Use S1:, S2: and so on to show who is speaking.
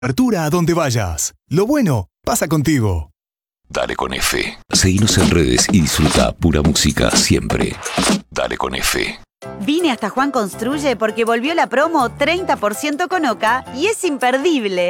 S1: Apertura a donde vayas. Lo bueno pasa contigo.
S2: Dale con F. Seguinos en redes y disfruta pura música siempre. Dale con F.
S3: Vine hasta Juan Construye porque volvió la promo 30% con Oca y es imperdible.